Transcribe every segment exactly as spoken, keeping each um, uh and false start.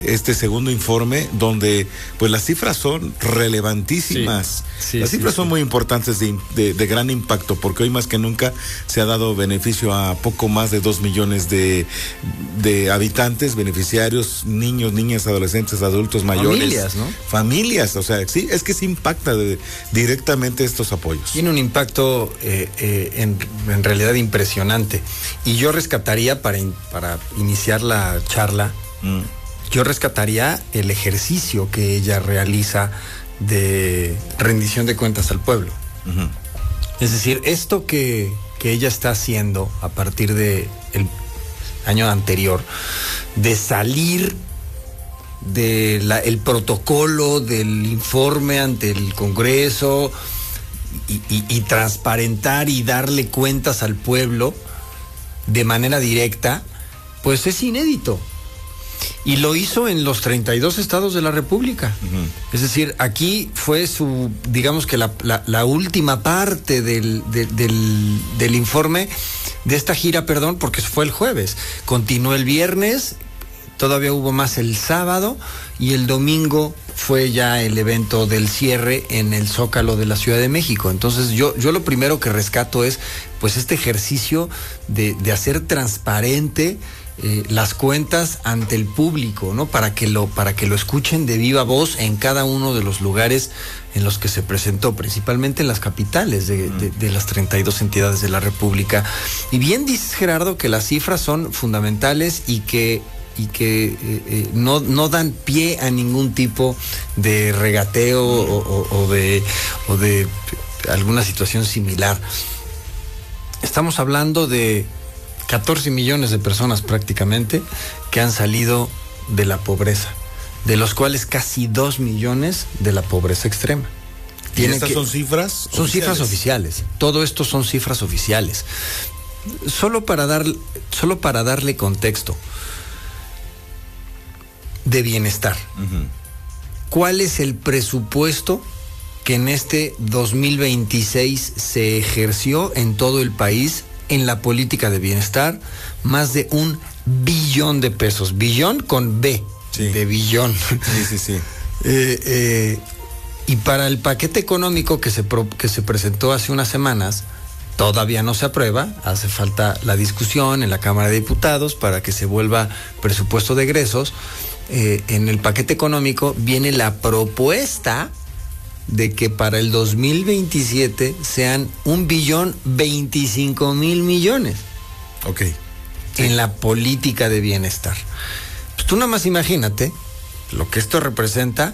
este segundo informe donde pues las cifras son relevantísimas. Sí, sí, las cifras sí, son sí. muy importantes de, de, de gran impacto, porque hoy más que nunca se ha dado beneficio a poco más de dos millones de, de habitantes, beneficiarios, niños, niñas, adolescentes, adultos mayores. Familias, ¿no? Familias, o sea, sí, es que sí impacta de, directamente estos apoyos. Tiene un impacto eh, eh, en, en realidad impresionante. Y yo rescataría para, in, para iniciar la charla, mm. Yo rescataría el ejercicio que ella realiza de rendición de cuentas al pueblo. Uh-huh. Es decir, esto que, que ella está haciendo a partir del año anterior, de salir del protocolo del informe ante el Congreso y, y, y transparentar y darle cuentas al pueblo de manera directa, pues es inédito. Y lo hizo en los treinta y dos estados de la República. Uh-huh. Es decir, aquí fue su, digamos que la, la, la última parte del, de, del, del informe de esta gira, perdón, porque fue el jueves. Continuó el viernes, todavía hubo más el sábado, y el domingo fue ya el evento del cierre en el Zócalo de la Ciudad de México. Entonces yo, yo lo primero que rescato es pues este ejercicio de, de hacer transparente Eh, las cuentas ante el público, ¿no? Para que lo, para que lo escuchen de viva voz en cada uno de los lugares en los que se presentó, principalmente en las capitales de, de, de las treinta y dos entidades de la República. Y bien dices, Gerardo, que las cifras son fundamentales y que y que eh, eh, no, no dan pie a ningún tipo de regateo o, o, o de o de alguna situación similar. Estamos hablando de catorce millones de personas prácticamente que han salido de la pobreza, de los cuales casi dos millones de la pobreza extrema. ¿Y estas que, son cifras? Son oficiales. Cifras oficiales. Todo esto son cifras oficiales. Solo para dar, solo para darle contexto de bienestar. Uh-huh. ¿Cuál es el presupuesto que en este dos mil veintiséis se ejerció en todo el país en la política de bienestar? Más de un billón de pesos. Billón con B, sí. De billón. Sí, sí, sí. eh, eh, y para el paquete económico que se, pro, que se presentó hace unas semanas, todavía no se aprueba. Hace falta la discusión en la Cámara de Diputados para que se vuelva presupuesto de egresos. Eh, en el paquete económico viene la propuesta de que para el dos mil veintisiete sean un billón veinticinco mil millones. Ok. Sí. En la política de bienestar. Pues tú nada más imagínate lo que esto representa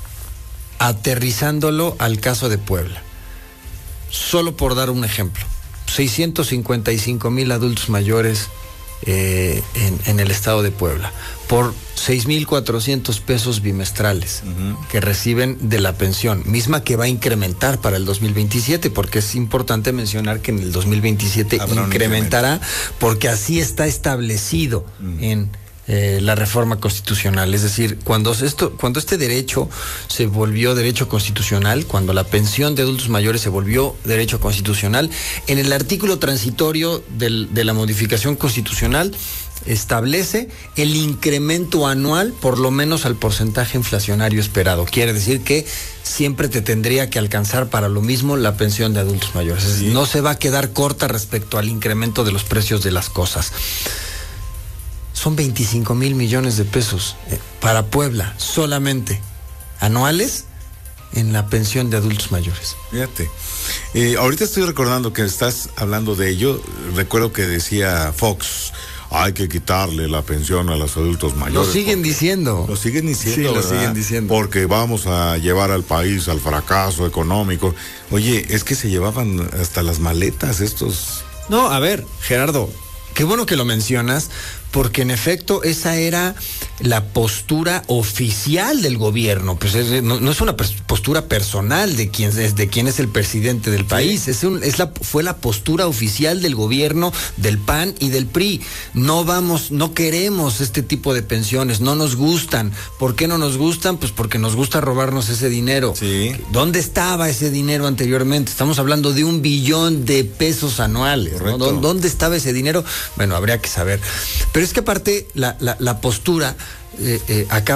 aterrizándolo al caso de Puebla. Solo por dar un ejemplo, seiscientos cincuenta y cinco mil adultos mayores eh, en, en el estado de Puebla, por seis mil cuatrocientos pesos bimestrales uh-huh. que reciben de la pensión, misma que va a incrementar para el dos mil veintisiete, porque es importante mencionar que en el dos mil veintisiete Habrá incrementará, porque así está establecido uh-huh. en eh, la reforma constitucional. Es decir, cuando esto, cuando este derecho se volvió derecho constitucional, cuando la pensión de adultos mayores se volvió derecho constitucional, en el artículo transitorio del, de la modificación constitucional establece el incremento anual por lo menos al porcentaje inflacionario esperado. Quiere decir que siempre te tendría que alcanzar para lo mismo la pensión de adultos mayores. Sí. No se va a quedar corta respecto al incremento de los precios de las cosas. Son veinticinco mil millones de pesos eh, para Puebla solamente anuales en la pensión de adultos mayores. Fíjate, eh, ahorita estoy recordando que estás hablando de ello. Recuerdo que decía Fox, hay que quitarle la pensión a los adultos mayores. Lo siguen diciendo. Lo siguen diciendo, sí, ¿verdad? Lo siguen diciendo. Porque vamos a llevar al país al fracaso económico. Oye, es que se llevaban hasta las maletas estos. No, a ver, Gerardo, qué bueno que lo mencionas, porque en efecto esa era la postura oficial del gobierno. Pues es, no, no es una postura personal de quien es, de quien es el presidente del país. Sí. Es un, es la, fue la postura oficial del gobierno, del P A N y del P R I. No vamos, no queremos este tipo de pensiones, no nos gustan. ¿Por qué no nos gustan? Pues porque nos gusta robarnos ese dinero. Sí. ¿Dónde estaba ese dinero anteriormente? Estamos hablando de un billón de pesos anuales, ¿no? ¿Dónde estaba ese dinero? Bueno, habría que saber. Pero es que aparte la, la, la postura eh, eh, acaba